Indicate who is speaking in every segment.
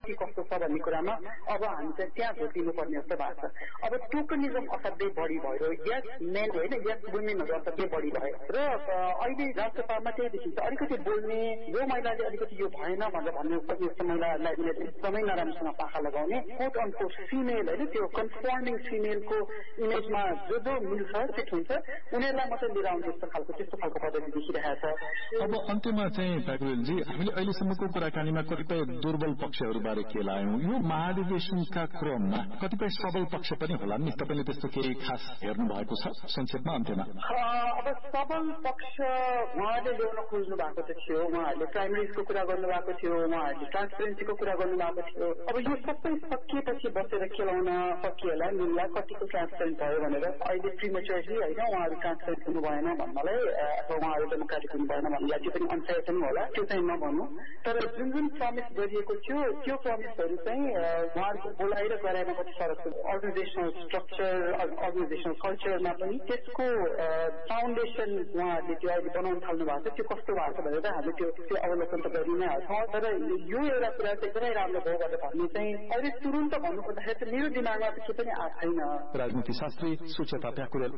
Speaker 1: के कस्तो छ भन्ने कुरामा अब हामी चाहिँ त्यहाँ भोट दिनुपर्ने जस्तो भएको छ। अब टोकनिजम असाध्यै बढी भयो, यस मेन होइन यस वुमेनहरू असाध्यै बढी भयो र अहिले राष्ट्रसभामा त्यही देखिन्छ अलिकति बोल्ने जो महिलाले अलिकति यो भएन भनेर भन्ने यस्तो महिलाहरूलाई एकदमै नराम्रोसँग पाखा लगाउने कोट अन कोट फिमेल होइन त्यो कन्फर्मिङ फिमेलको इमेजमा जो मिल्छ फिट हुन्छ उनीहरूलाई मात्रै लिएर आउने त्यस्तो खालको पद्धति देखिरहेको छ।
Speaker 2: अब अन्त्यमा चाहिँ प्याकुरेलजी हामीले अहिलेसम्मको कुराकानीमा कतिपय दुर्बल पक्षहरूबारे के लायौं, यो महाधिवेशनका क्रममा कतिपय सबल पक्ष पनि होला नि, तपाईले त्यस्तो केही खास हेर्नु भएको छ संक्षेपमा अन्त्यमा?
Speaker 1: अब सबल पक्ष उहाँले ल्याउन खोज्नु भएको त थियो, उहाँहरूले प्राइमेरिजको कुरा गर्नुभएको थियो, उहाँहरूले ट्रान्सपेरेन्सीको कुरा गर्नुभएको थियो। अब यो सबै सकिएपछि बसेर खेलाउन सकिएला मिल्ला कतिको ट्रान्सपेरेन्ट भयो भनेर अहिले प्रिमेचुरली होइन उहाँहरू ट्रान्सपेरेन्ट हुनु भएन भन्नलाई अथवा उहाँहरू डेमोक्रेटिक हुनु भएन भन्नलाई त्यो पनि अनफेयर पनि होला, त्यो चाहिँ नभन्नु। तर जुन प्रमिस गरिएको थियो त्यो प्रमिसहरू चाहिँ उहाँहरूको बोलाइ र गराइमा कति फरक छ। अर्गनाइजेसनल स्ट्रक्चर अर्गनाइजेसनल कल्चरमा पनि त्यसको फाउन्डेसन उहाँहरूले त्यो अहिले बनाउन थाल्नु भएको छ, त्यो कस्तो भएको छ भनेर हामी त्यो अवलोकन त गरि नै हाल्छौँ। तर यो एउटा कुरा चाहिँ एकदमै राम्रो भयो भनेर भन्ने चाहिँ अहिले तुरुन्त भन्नुपर्दाखेरि चाहिँ मेरो दिमागमा त के पनि आएको छैन।
Speaker 2: राजनीति शास्त्री सुचेता प्याकुरेल।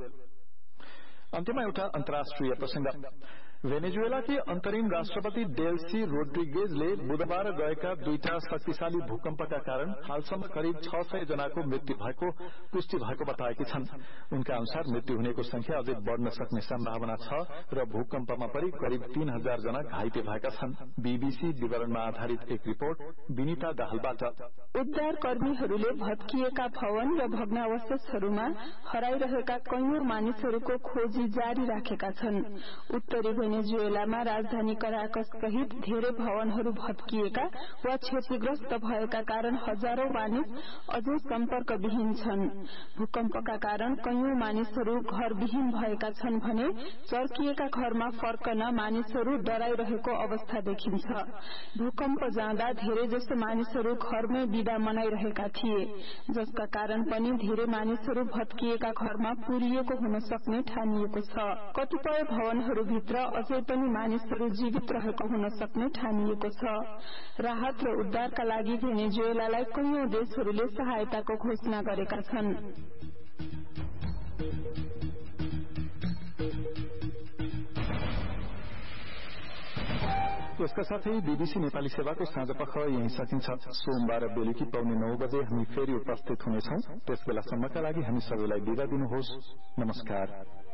Speaker 2: अन्त्यमा एउटा अन्तर्राष्ट्रिय प्रसंग। भेनेजुएलाकी अन्तरिम राष्ट्रपति डेल्सी रोड्रिगेजले बुधबार गएका दुईटा शक्तिशाली भूकम्पका कारण हालसम्म करिब 600 जनाको मृत्यु भएको पुष्टि भएको बताएकी छन्। उनका अनुसार मृत्यु हुनेको संख्या अझै बढ़न सक्ने सम्भावना छ र भूकम्पमा परि करिब 3000 जना घाइते भएका छन्। बीबीसी विवरणमा आधारित एक रिपोर्ट विनिता दाहालबाट।
Speaker 3: उद्धार कर्मीहरूले भत्किएका भवन र भग्नावशेषहरूमा हराइरहेका कैयौं मानिसहरूको खोजी जारी राखेका छन्। उत्तरी भेनेजुएलामा राजधानी कराकस सहित धेरै भवनहरू भत्किएका वा क्षतिग्रस्त भएका कारण हजारौं मानिस अझै सम्पर्कविहीन छन्। भूकम्पका कारण कैयौं मानिसहरू घरविहीन भएका छन् भने चर्किएका घरमा फर्कन मानिसहरू डराइरहेको अवस्था देखिन्छ। भूकम्प जाँदा धेरैजसो मानिसहरू घरमै बिदा मनाइरहेका थिए, जसका कारण पनि धेरै मानिसहरू भत्किएका घरमा पुरिएको हुन सक्ने ठानिएको छ। कतिपय भवनहरूभित्र अझै पनि मानिसहरू जीवित रहेको हुन सक्ने ठानिएको छ। राहत र उद्धारका लागि भेनेजुएलालाई कैयौं देशहरूले सहायताको घोषणा गरेका छन्।
Speaker 2: यसका साथै बीबीसी नेपाली सेवाको साँझपख यही सकिन्छ। सोमबार बेलुकी पौने 9 बजे हामी फेरि उपस्थित हुनेछौं। त्यसबेलासम्मका लागि हामी सबैलाई बिदा दिनुहोस्। नमस्कार।